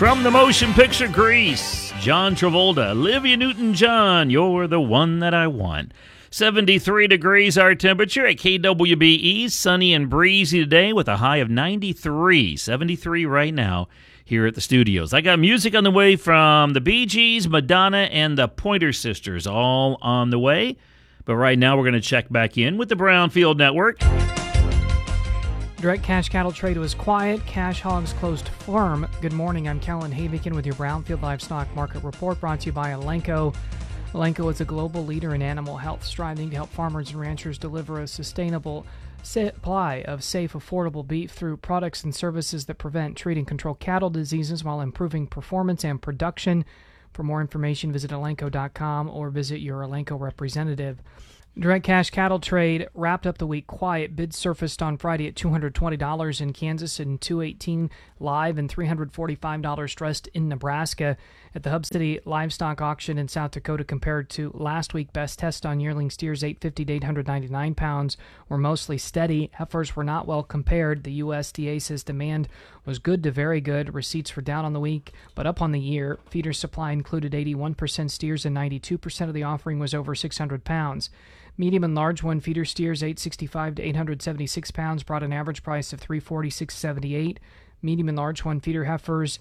From the motion picture Grease, John Travolta, Olivia Newton-John, You're the One That I Want. 73 degrees our temperature at KWBE, sunny and breezy today with a high of 93, 73 right now here at the studios. I got music on the way from the Bee Gees, Madonna, and the Pointer Sisters, all on the way. But right now we're going to check back in with the Brownfield Network. Direct cash cattle trade was quiet. Cash hogs closed firm. Good morning. I'm Kellen Havikin with your Brownfield Livestock Market Report brought to you by Elanco. Elanco is a global leader in animal health, striving to help farmers and ranchers deliver a sustainable supply of safe, affordable beef through products and services that prevent, treat, and control cattle diseases while improving performance and production. For more information, visit Elanco.com or visit your Elanco representative. Direct cash cattle trade wrapped up the week quiet. Bids surfaced on Friday at $220 in Kansas and $218 live and $345 stressed in Nebraska. At the Hub City Livestock Auction in South Dakota compared to last week, best test on yearling steers 850 to 899 pounds were mostly steady. Heifers were not well compared. The USDA says demand was good to very good. Receipts were down on the week, but up on the year. Feeder supply included 81% steers and 92% of the offering was over 600 pounds. Medium and large one feeder steers 865 to 876 pounds brought an average price of $346.78. Medium and large one feeder heifers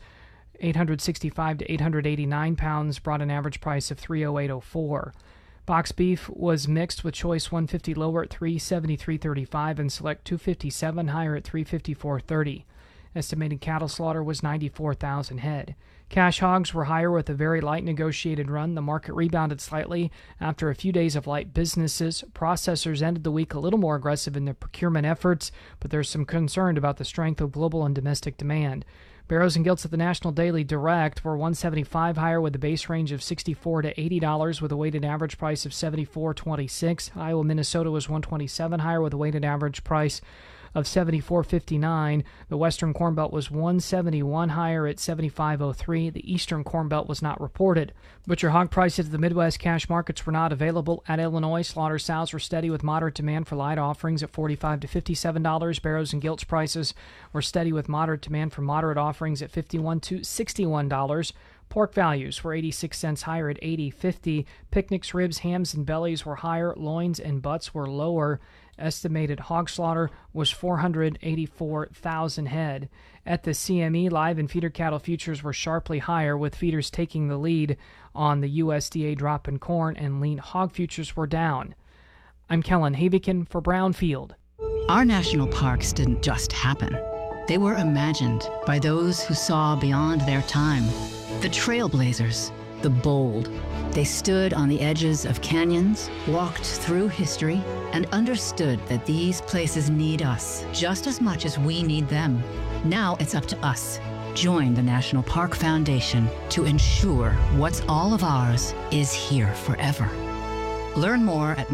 865 to 889 pounds brought an average price of $308.04. Box beef was mixed with choice 150 lower at $373.35 and select 257 higher at $354.30. Estimated cattle slaughter was 94,000 head. Cash hogs were higher with a very light negotiated run. The market rebounded slightly after a few days of light businesses. Processors ended the week a little more aggressive in their procurement efforts, but there's some concern about the strength of global and domestic demand. Barrows and Gilts at the National Daily Direct were $175 higher with a base range of $64 to $80 with a weighted average price of $74.26. Iowa, Minnesota was $127 higher with a weighted average price of $74.59. The Western Corn Belt was $171 higher at $75.03. The Eastern Corn Belt was not reported. Butcher hog prices at the Midwest cash markets were not available. At Illinois, slaughter sows were steady with moderate demand for light offerings at $45 to $57. Barrows and Gilts prices were steady with moderate demand for moderate offerings at $51 to $61. Pork values were 86 cents higher at $80.50. Picnics, ribs, hams, and bellies were higher. Loins and butts were lower. Estimated hog slaughter was 484,000 head. At the CME, live and feeder cattle futures were sharply higher, with feeders taking the lead on the USDA drop in corn, and lean hog futures were down. I'm Kellen Havikin for Brownfield. Our national parks didn't just happen. They were imagined by those who saw beyond their time. The trailblazers, the bold. They stood on the edges of canyons, walked through history, and understood that these places need us just as much as we need them. Now it's up to us. Join the National Park Foundation to ensure what's all of ours is here forever. Learn more at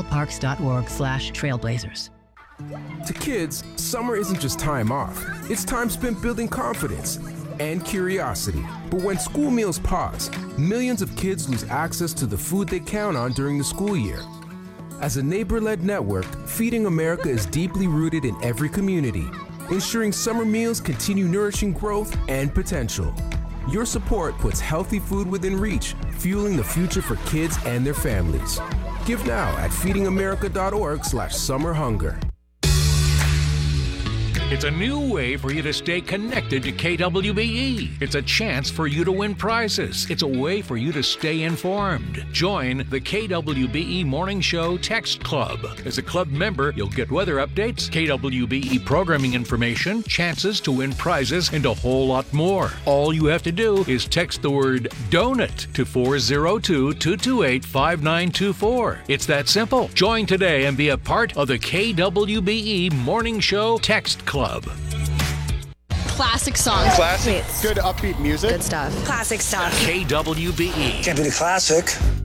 nationalparks.org/trailblazers. To kids, summer isn't just time off. It's time spent building confidence and curiosity. But when school meals pause, millions of kids lose access to the food they count on during the school year. As a neighbor-led network, Feeding America is deeply rooted in every community, ensuring summer meals continue nourishing growth and potential. Your support puts healthy food within reach, fueling the future for kids and their families. Give now at feedingamerica.org/summerhunger. It's a new way for you to stay connected to KWBE. It's a chance for you to win prizes. It's a way for you to stay informed. Join the KWBE Morning Show Text Club. As a club member, you'll get weather updates, KWBE programming information, chances to win prizes, and a whole lot more. All you have to do is text the word DONUT to 402-228-5924. It's that simple. Join today and be a part of the KWBE Morning Show Text Club. Classic songs. Classic. Good upbeat music. Good stuff. Classic stuff. KWBE. Can't be the classic.